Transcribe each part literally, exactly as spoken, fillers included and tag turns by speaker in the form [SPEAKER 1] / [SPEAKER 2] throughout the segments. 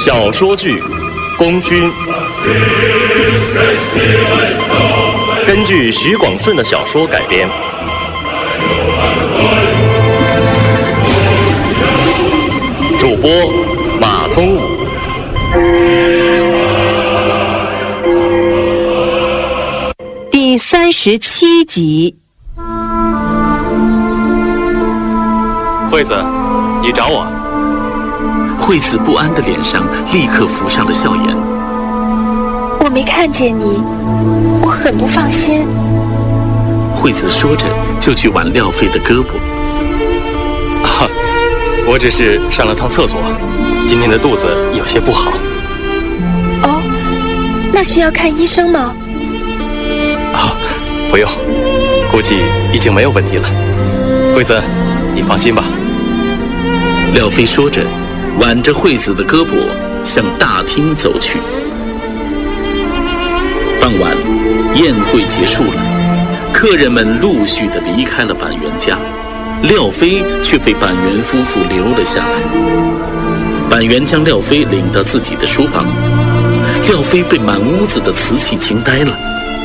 [SPEAKER 1] 小说剧《功勋》根据许广顺的小说改编，主播马宗武。
[SPEAKER 2] 第三十七集。
[SPEAKER 1] 惠子，你找我？
[SPEAKER 3] 惠子不安的脸上立刻浮上了笑颜。
[SPEAKER 4] 我没看见你，我很不放心。
[SPEAKER 3] 惠子说着就去挽廖飞的胳膊。
[SPEAKER 1] 啊，我只是上了趟厕所，今天的肚子有些不好。
[SPEAKER 4] 哦，那需要看医生吗？
[SPEAKER 1] 啊，不用，估计已经没有问题了。惠子，你放心吧。
[SPEAKER 3] 廖飞说着，挽着惠子的胳膊向大厅走去。傍晚，宴会结束了，客人们陆续地离开了板垣家，廖飞却被板垣夫妇留了下来。板垣将廖飞领到自己的书房，廖飞被满屋子的瓷器惊呆了。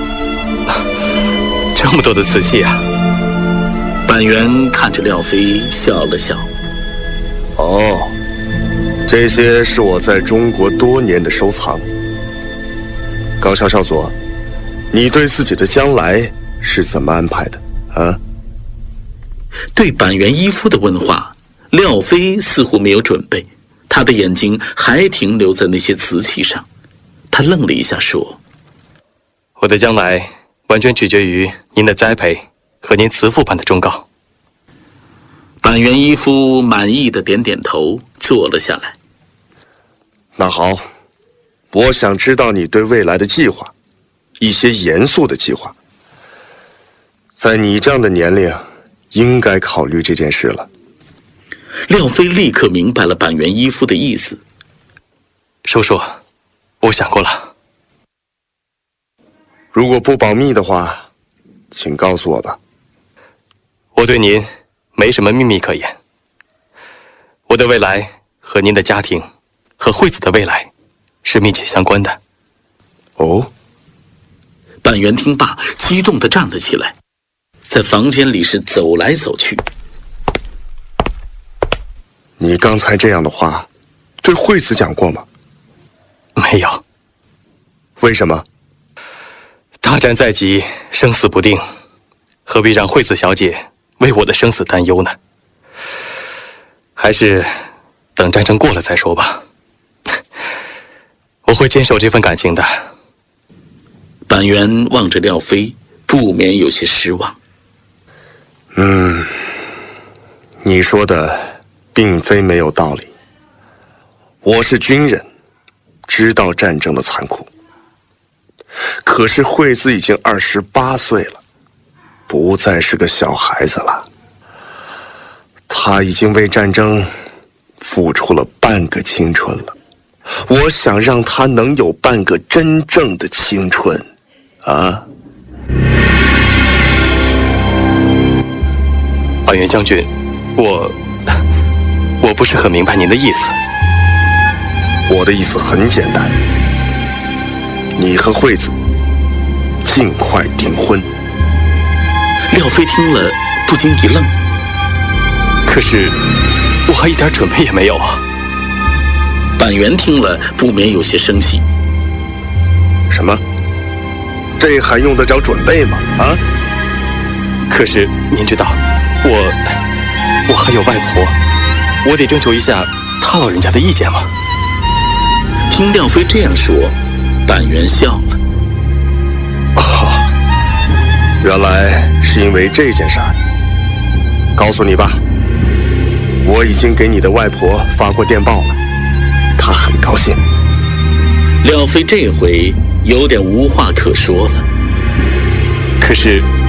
[SPEAKER 1] 这么多的瓷器啊！
[SPEAKER 3] 板垣看着廖飞笑了笑。
[SPEAKER 5] 哦，这些是我在中国多年的收藏。高校少佐，你对自己的将来是怎么安排的啊？
[SPEAKER 3] 对板垣一夫的问话，廖飞似乎没有准备，他的眼睛还停留在那些瓷器上。他愣了一下说：
[SPEAKER 1] 我的将来完全取决于您的栽培和您慈父般的忠告。
[SPEAKER 3] 板垣一夫满意的点点头，坐了下来。
[SPEAKER 5] 那好，我想知道你对未来的计划，一些严肃的计划。在你这样的年龄，应该考虑这件事了。
[SPEAKER 3] 廖飞立刻明白了板垣一夫的意思。
[SPEAKER 1] 叔叔，我想过了。
[SPEAKER 5] 如果不保密的话，请告诉我吧。
[SPEAKER 1] 我对您没什么秘密可言。我的未来和您的家庭和惠子的未来是密切相关的。
[SPEAKER 5] 哦，
[SPEAKER 3] 板垣听罢，激动地站了起来，在房间里是走来走去。
[SPEAKER 5] 你刚才这样的话，对惠子讲过吗？
[SPEAKER 1] 没有。
[SPEAKER 5] 为什么？
[SPEAKER 1] 大战在即，生死不定，何必让惠子小姐为我的生死担忧呢？还是等战争过了再说吧。我会坚守这份感情的。
[SPEAKER 3] 板垣望着廖飞，不免有些失望。
[SPEAKER 5] 嗯，你说的并非没有道理。我是军人，知道战争的残酷。可是惠子已经二十八岁了，不再是个小孩子了。她已经为战争付出了半个青春了。我想让她能有半个真正的青春，啊！
[SPEAKER 1] 板垣将军，我我不是很明白您的意思。
[SPEAKER 5] 我的意思很简单，你和惠子尽快订婚。
[SPEAKER 3] 廖飞听了不禁一愣。
[SPEAKER 1] 可是我还一点准备也没有啊。
[SPEAKER 3] 板垣听了不免有些生气。
[SPEAKER 5] 什么？这还用得着准备吗？啊？
[SPEAKER 1] 可是您知道，我我还有外婆，我得征求一下她老人家的意见嘛。
[SPEAKER 3] 听廖飞这样说，板垣笑了。
[SPEAKER 5] 哦，原来是因为这件事儿。告诉你吧，我已经给你的外婆发过电报了，她很高兴。
[SPEAKER 3] 廖飞这回有点无话可说了。
[SPEAKER 1] 可是